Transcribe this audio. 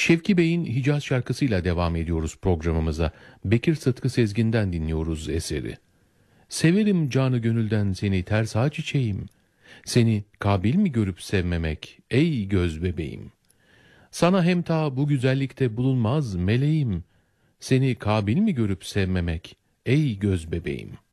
Şevki Bey'in Hicaz şarkısıyla devam ediyoruz programımıza. Bekir Sıtkı Sezgin'den dinliyoruz eseri. Severim canı gönülden seni tersa çiçeğim. Seni kabil mi görüp sevmemek ey göz bebeğim. Sana hem ta bu güzellikte bulunmaz meleğim. Seni kabil mi görüp sevmemek ey göz bebeğim.